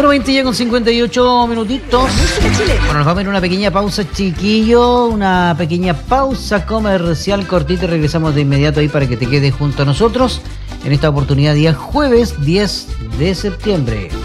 20 ya con 58 minutitos. Bueno, nos vamos a ir a una pequeña pausa, chiquillo. Una pequeña pausa comercial cortita y regresamos de inmediato ahí para que te quedes junto a nosotros en esta oportunidad día jueves 10 de septiembre.